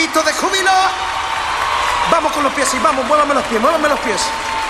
grito de júbilo. Vamos con los pies, sí, vamos, muévame los pies, muévame los pies.